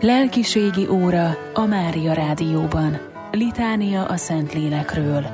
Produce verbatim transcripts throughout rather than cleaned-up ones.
Lelkiségi óra a Mária Rádióban. Litánia a Szentlélekről.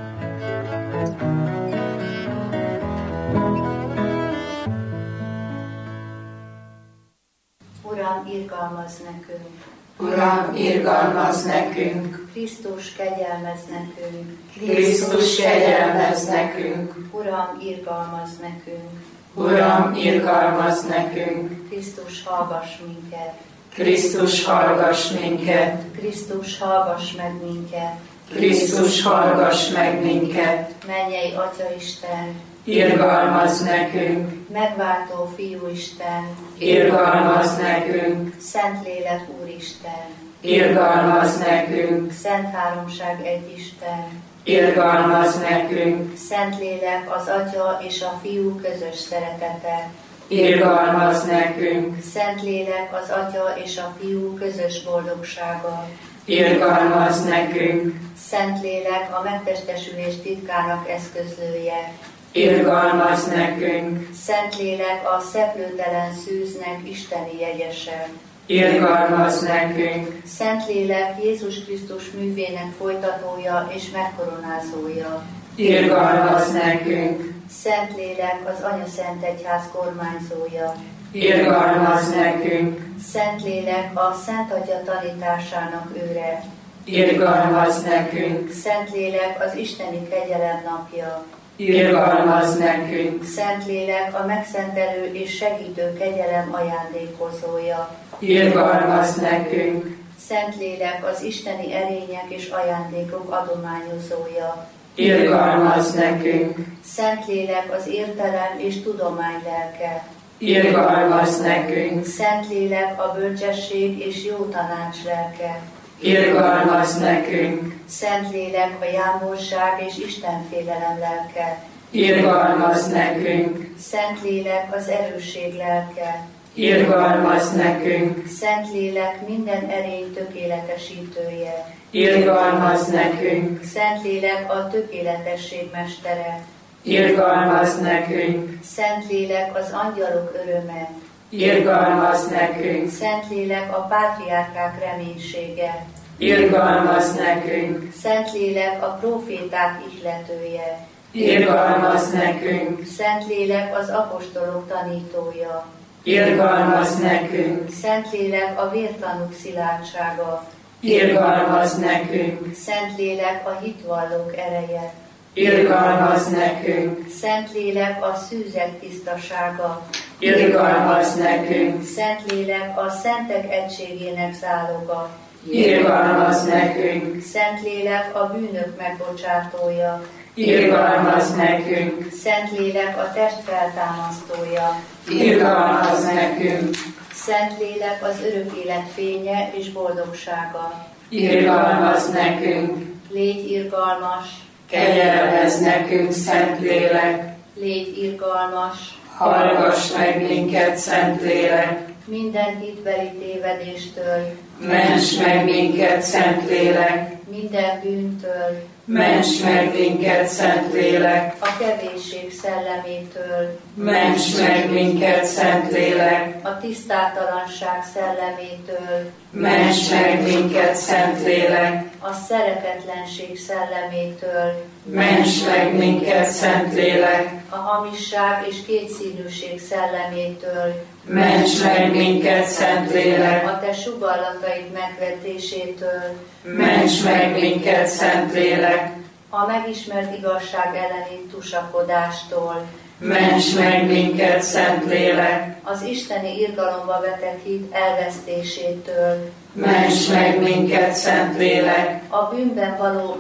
Uram, irgalmazz nekünk! Uram, irgalmazz nekünk! Krisztus, kegyelmezz nekünk! Krisztus, kegyelmezz nekünk! Uram, irgalmazz nekünk! Uram, irgalmazz nekünk! Krisztus, hallgass minket! Krisztus, hallgass minket! Krisztus, hallgass meg minket! Krisztus, hallgass meg minket! Mennyei Atyaisten! Irgalmazz nekünk! Megváltó Fiúisten! Irgalmazz nekünk! Szentlélek Úristen! Irgalmazz nekünk! Szent Háromság Egyisten! Irgalmazz nekünk! Szentlélek az Atya és a Fiú közös szeretete! Irgalmazz nekünk! Szentlélek az Atya és a Fiú közös boldogsága! Irgalmazz nekünk! Szentlélek a megtestesülés titkának eszközlője! Irgalmazz nekünk! Szentlélek a szeplőtelen szűznek isteni jegyese! Irgalmazz nekünk! Szentlélek Jézus Krisztus művének folytatója és megkoronázója! Irgalmazz nekünk! Szentlélek az Anyaszent Egyház kormányzója! Irgalmazz nekünk! Szentlélek a Szent Atya tanításának őre! Irgalmazz nekünk! Szentlélek az isteni kegyelem napja! Irgalmazz nekünk! Szentlélek a megszentelő és segítő kegyelem ajándékozója! Irgalmazz nekünk! Szentlélek az isteni erények és ajándékok adományozója! Irgalmazz nekünk! Szentlélek az értelem és tudomány lelke! Irgalmazz nekünk! Szentlélek a bölcsesség és jó tanács lelke! Irgalmazz nekünk! Szentlélek a jámborság és istenfélelem lelke! Irgalmazz nekünk! Szentlélek az erősség lelke! Irgalmazz nekünk! Szentlélek minden erény tökéletesítője! Irgalmazz nekünk! Szentlélek a tökéletesség mestere! Irgalmazz nekünk! Szentlélek az angyalok öröme! Irgalmazz nekünk! Szentlélek a pátriárkák reménysége! Irgalmazz nekünk! Szentlélek a próféták ihletője! Irgalmazz nekünk! Szentlélek az apostolok tanítója! Irgalmazz nekünk! Szentlélek a vértanúk szilárdsága! Irgalmazz nekünk! Szentlélek a hitvallók ereje! Irgalmazz nekünk! Szentlélek a szűzek tisztasága! Irgalmazz nekünk! Szentlélek a szentek egységének záloga! Irgalmazz nekünk! Szentlélek a bűnök megbocsátója! Irgalmazz nekünk! Szentlélek a test feltámasztója! Irgalmazz nekünk! Szentlélek az örök élet fénye és boldogsága! Irgalmazz nekünk! Légy irgalmas! Kegyelmezz nekünk, Szentlélek! Légy irgalmas! Hallgass meg minket, Szentlélek! Minden hitbeli tévedéstől! Ments meg minket, Szentlélek! Minden bűntől! Ments meg minket, Szentlélek! A kevésség szellemétől! Ments meg minket, Szentlélek! A tisztátalanság szellemétől! Ments meg minket, Szentlélek! A szeretetlenség szellemétől! Ments meg minket, Szentlélek! A hamisság és kétszínűség szellemétől! Ments meg minket, Szentlélek! A te sugallataid megvetésétől! Ments meg minket, Szentlélek! A megismert igazság elleni tusakodástól! Ments meg minket, Szentlélek! Az isteni irgalomba vetett hit elvesztésétől! Ments meg minket, Szentlélek! A bűnben való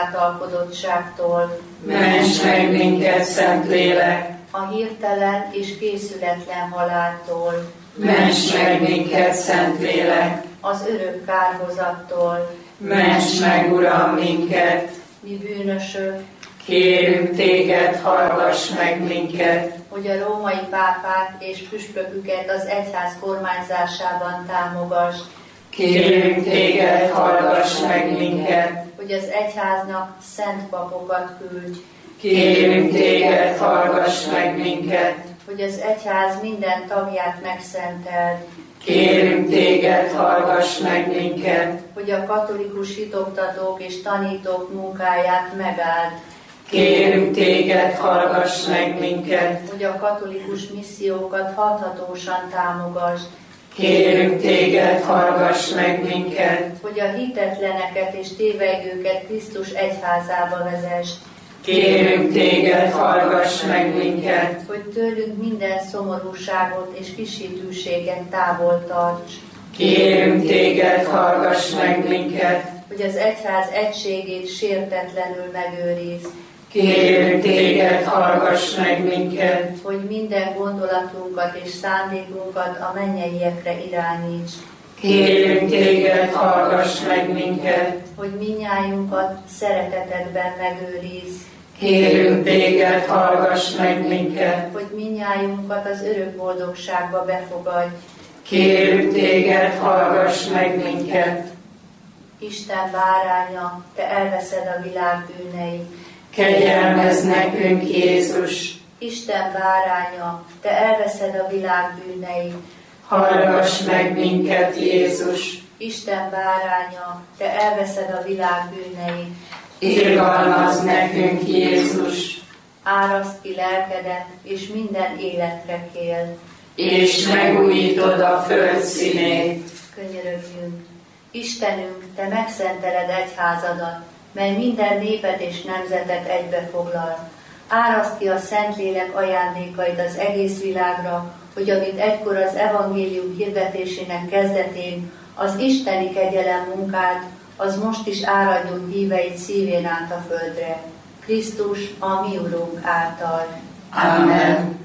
megátalkodottságtól! Ments meg minket, Szentlélek! A hirtelen és készületlen haláltól! Ments meg minket, Szentlélek! Az örök kárhozattól! Ments meg, Uram, minket! Mi bűnösök! Kérünk téged, hallgass meg minket! Hogy a római pápák és püspöküket az egyház kormányzásában támogass! Kérünk téged, hallgass meg minket! Hogy az egyháznak szent papokat küldj! Kérünk téged, hallgass meg minket! hogy az egyház minden tagját megszenteld. Kérünk téged, hallgass meg minket. Hogy a katolikus hitoktatók és tanítók munkáját megáld. Kérünk téged, hallgass meg minket. Hogy a katolikus missziókat hathatósan támogasd. Kérünk téged, hallgass meg minket. Hogy a hitetleneket és tévegőket Krisztus egyházába vezesd. Kérünk téged, hallgass meg minket. Hogy tőlünk minden szomorúságot és kisítőséget távol tarts. Kérünk téged, hallgass meg minket. Hogy az egyház egységét sértetlenül megőrizd. Kérünk téged, hallgass meg minket. Hogy minden gondolatunkat és szándékunkat a mennyeiekre irányíts. Kérünk téged, hallgass meg minket. Hogy minnyájunkat szeretetedben megőrizd. Kérünk téged, hallgass meg minket. Hogy minnyájunkat az örök boldogságba befogadj. Kérünk téged, hallgass meg minket. Isten báránya, te elveszed a világ bűneit. Kegyelmezz nekünk, Jézus. Isten báránya, te elveszed a világ bűneit. Hallgass meg minket, Jézus. Isten báránya, te elveszed a világ bűneit. Irgalmazz nekünk, Jézus. Áraszd ki lelkedet, és minden életre kél. És megújítod a föld színét. Könyörögjünk. Istenünk, te megszenteled egyházadat, mely minden népet és nemzetet egybefoglal. Áraszd ki a Szentlélek ajándékait az egész világra, hogy amit egykor az evangélium hirdetésének kezdetén az isteni kegyelem munkát, az most is áradjon híveit szívén át a földre. Krisztus, a mi Urunk által. Amen.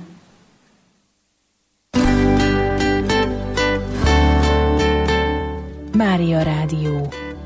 Mária Rádió.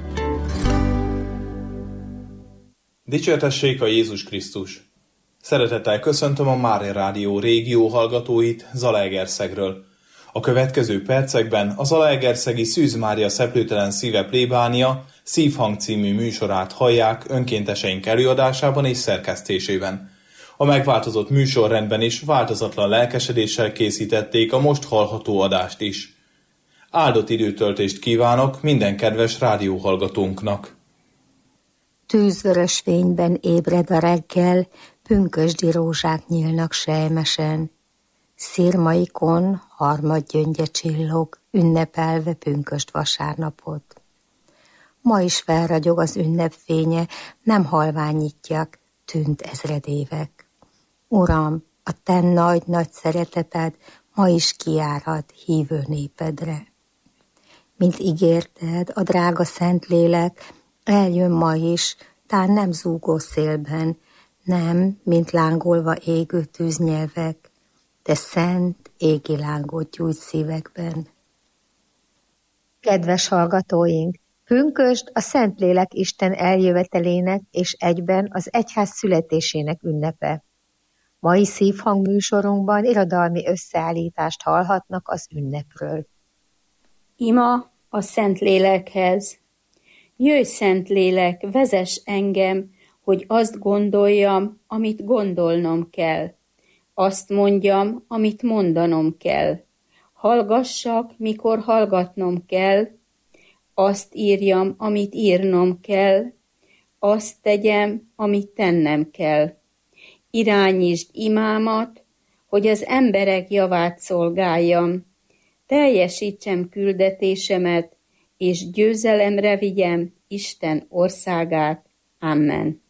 Dicsértessék a Jézus Krisztus! Szeretettel köszöntöm a Mária Rádió régió hallgatóit Zalaegerszegről. A következő percekben a zalaegerszegi Szűz Mária Szeplőtelen Szíve plébánia Szívhang című műsorát hallják önkénteseink előadásában és szerkesztésében. A megváltozott műsorrendben is változatlan lelkesedéssel készítették a most hallható adást is. Áldott időtöltést kívánok minden kedves rádióhallgatónknak! Tűzvörös fényben ébred a reggel, pünkösdi rózsák nyílnak sejmesen. Szirmaikon harmadgyöngye csillog, ünnepelve pünkösd vasárnapot. Ma is felragyog az ünnepfénye, nem halványítják, tűnt ezredévek. Uram, a te nagy-nagy szereteted ma is kiárad hívő népedre. Mint ígérted, a drága Szentlélek eljön ma is, tán nem zúgó szélben, nem, mint lángolva égő tűznyelvek, de szent égi lángot gyújt szívekben. Kedves hallgatóink! Pünkösd a Szentlélek Isten eljövetelének és egyben az egyház születésének ünnepe. Mai Szívhang műsorunkban irodalmi összeállítást hallhatnak az ünnepről. Ima a Szentlélekhez. Jöjj, Szentlélek, vezess engem, hogy azt gondoljam, amit gondolnom kell. Azt mondjam, amit mondanom kell. Hallgassak, mikor hallgatnom kell. Azt írjam, amit írnom kell. Azt tegyem, amit tennem kell. Irányítsd imámat, hogy az emberek javát szolgáljam. Teljesítsem küldetésemet, és győzelemre vigyem Isten országát. Amen.